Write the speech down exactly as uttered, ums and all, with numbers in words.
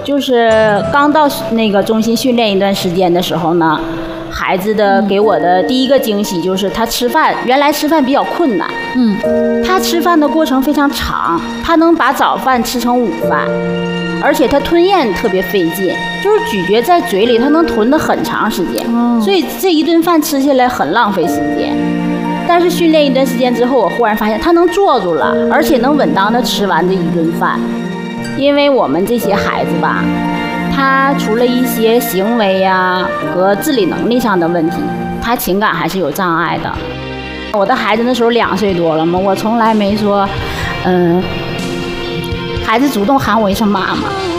就是刚到那个中心训练一段时间的时候呢，孩子的给我的第一个惊喜就是他吃饭，原来吃饭比较困难，嗯，他吃饭的过程非常长，他能把早饭吃成午饭，而且他吞咽特别费劲，就是咀嚼在嘴里，他能吞得很长时间，所以这一顿饭吃下来很浪费时间。但是训练一段时间之后，我忽然发现他能坐住了，而且能稳当的吃完这一顿饭。因为我们这些孩子吧，他除了一些行为呀、啊、和自理能力上的问题，他情感还是有障碍的。我的孩子那时候两岁多了嘛，我从来没说，嗯、呃，孩子主动喊我一声妈妈。